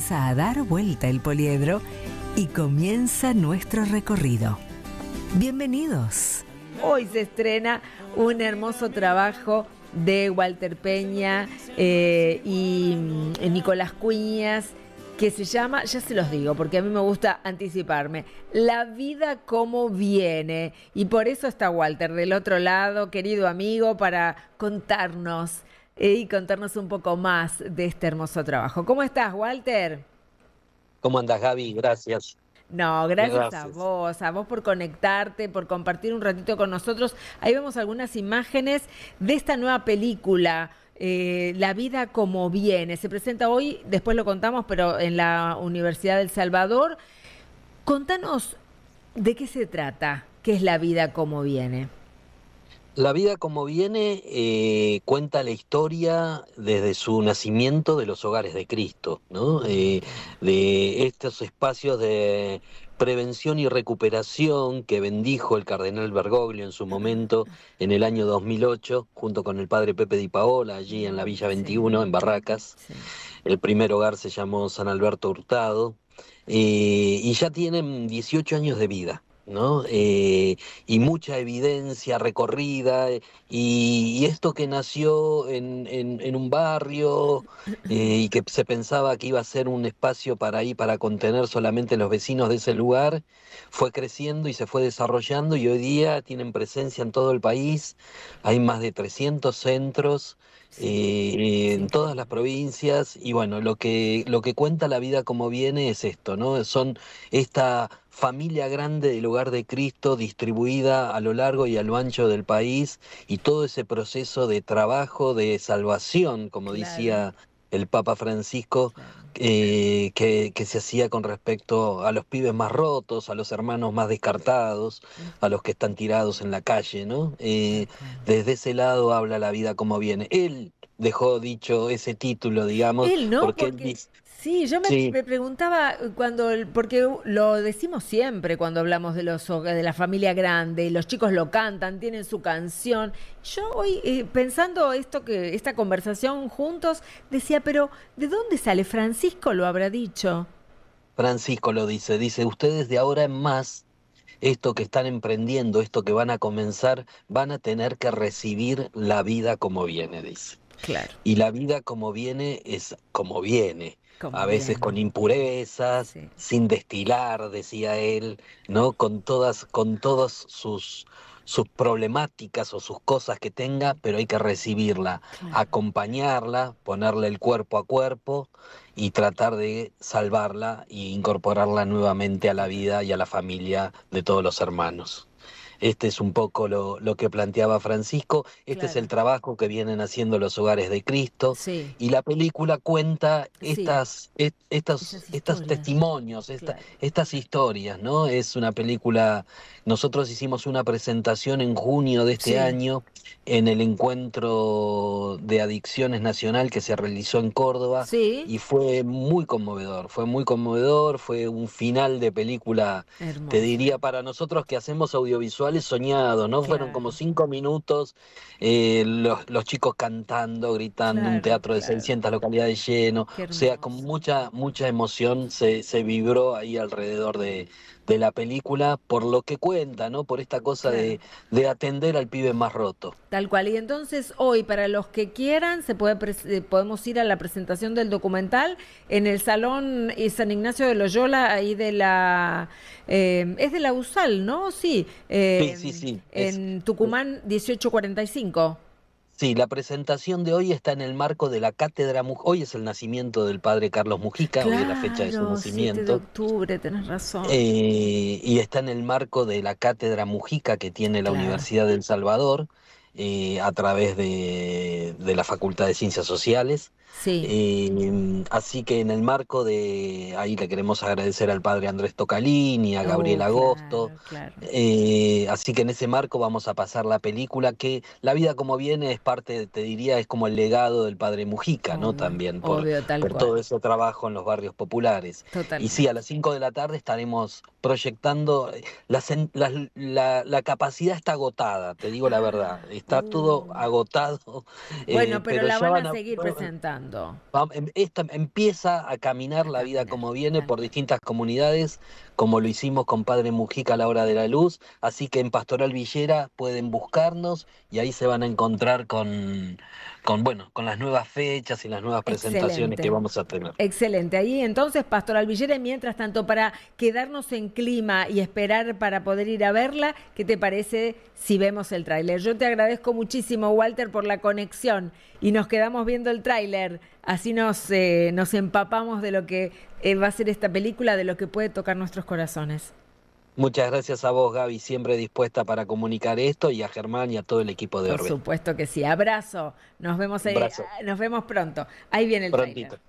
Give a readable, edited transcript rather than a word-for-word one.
empieza a dar vuelta el poliedro y comienza nuestro recorrido. Bienvenidos. Hoy se estrena un hermoso trabajo de Walter Peña y Nicolás Cuñas, que se llama, ya se los digo, porque a mí me gusta anticiparme, La vida como viene. Y por eso está Walter del otro lado, querido amigo, para contarnos un poco más de este hermoso trabajo. ¿Cómo estás, Walter? ¿Cómo andas, Gaby? Gracias. No, gracias Gracias. a vos por conectarte, por compartir un ratito con nosotros. Ahí vemos algunas imágenes de esta nueva película, La vida como viene. Se presenta hoy, después lo contamos, pero en la Universidad del Salvador. Contanos de qué se trata, qué es La vida como viene. La vida como viene cuenta la historia desde su nacimiento de los hogares de Cristo, ¿no? De estos espacios de prevención y recuperación que bendijo el cardenal Bergoglio en su momento en el año 2008, junto con el padre Pepe Di Paola, allí en la Villa Sí, 21, en Barracas. sí. El primer hogar se llamó San Alberto Hurtado, y ya tienen 18 años de vida, ¿no? Y mucha evidencia recorrida, y esto que nació en un barrio, y que se pensaba que iba a ser un espacio para ahí, para contener solamente los vecinos de ese lugar, fue creciendo y se fue desarrollando, y hoy día tienen presencia en todo el país. Hay más de 300 centros Sí, es en todas las increíble. provincias. Y bueno, lo que cuenta La vida como viene es esto, ¿no? Son esta familia grande del hogar de Cristo distribuida a lo largo y a lo ancho del país, y todo ese proceso de trabajo, de salvación, como Claro, decía el Papa Francisco, claro. que se hacía con respecto a los pibes más rotos, a los hermanos más descartados, a los que están tirados en la calle, ¿no? Tal cual. Desde ese lado habla La vida como viene. Él dejó dicho ese título, digamos, Él, ¿no? porque él Porque dice, sí, yo sí, me preguntaba porque lo decimos siempre cuando hablamos de de la familia grande, y los chicos lo cantan, tienen su canción. Yo hoy, pensando esta conversación juntos, decía, pero ¿de dónde sale? Francisco lo habrá dicho. Francisco lo dice, ustedes de ahora en más, esto que están emprendiendo, esto que van a comenzar, van a tener que recibir la vida como viene, dice. Claro, Y la vida como viene es como viene, a como veces con viene. impurezas, Sí, sin destilar, decía él, ¿no? Con todas sus problemáticas o sus cosas que tenga, pero hay que recibirla, claro. acompañarla, ponerle el cuerpo a cuerpo y tratar de salvarla e incorporarla nuevamente a la Total. vida y a la familia de todos los hermanos. Este es un poco lo que planteaba Francisco. Este es el Claro. trabajo que vienen haciendo los hogares de Cristo, Sí, y la película cuenta sí, esas estos historias. testimonios, Claro. estas historias, ¿no? Es una película. Nosotros hicimos una presentación en junio de este Sí, año en el Encuentro de Adicciones Nacional que se realizó en Córdoba, sí. y fue muy conmovedor, fue un final de película, te Hermoso. diría, para nosotros que hacemos audiovisuales, soñados, ¿no? Fueron como Claro, 5 minutos, los chicos cantando, gritando, un claro, teatro de claro. 600 localidades lleno, o Qué sea, con hermoso. mucha, mucha emoción se vibró ahí alrededor de la película, por lo que cuenta, ¿no? Por esta cosa Claro. de atender al pibe más roto. Tal cual. Y entonces hoy, para los que quieran, podemos ir a la presentación del documental en el Salón San Ignacio de Loyola, ahí es de la USAL, ¿no? Sí, Sí, sí, sí. en Tucumán 1845. Sí, la presentación de hoy está en el marco de la Cátedra Mujica. Hoy es el nacimiento del padre Carlos Mujica, hoy es la fecha de su Claro, 7 de nacimiento. octubre, tenés razón. Y está en el marco de la Cátedra Mujica que tiene la Claro. Universidad del Salvador, a través de la Facultad de Ciencias Sociales. Sí. Así que en el marco de ahí le queremos agradecer al padre Andrés Tocalini, a Oh, Gabriel Agosto. claro, claro. Así que en ese marco vamos a pasar la película, que La vida como viene es parte, te diría, es como el legado del padre Mujica, ¿no? Obvio, También obvio, tal por cual. todo ese trabajo en los barrios populares. Y sí, a Totalmente. las 5 de la tarde estaremos proyectando. La capacidad está agotada, te digo la verdad. Ah, está todo agotado, Bueno, pero pero la ya van van a a... seguir presentando. Esta empieza a caminar A la vida caminar, como viene tal por cual. distintas comunidades, como lo hicimos con Padre Mujica a la Hora de la Luz, así que en Pastoral Villera pueden buscarnos y ahí se van a encontrar bueno, con las nuevas fechas y las nuevas presentaciones que Excelente. vamos a tener. Excelente. Ahí entonces, Pastoral Villera, y mientras tanto, para quedarnos en clima y esperar para poder ir a verla, ¿qué te parece si vemos el tráiler? Yo te agradezco muchísimo, Walter, por la conexión y nos quedamos viendo el tráiler. Así nos empapamos de lo que va a ser esta película, de lo que puede tocar nuestros corazones. Muchas gracias a vos, Gaby, siempre dispuesta para comunicar esto, y a Germán y a todo el equipo de Por Orbe. supuesto que sí. Abrazo. Un abrazo, Nos vemos pronto. Ahí viene el tráiler. prontito.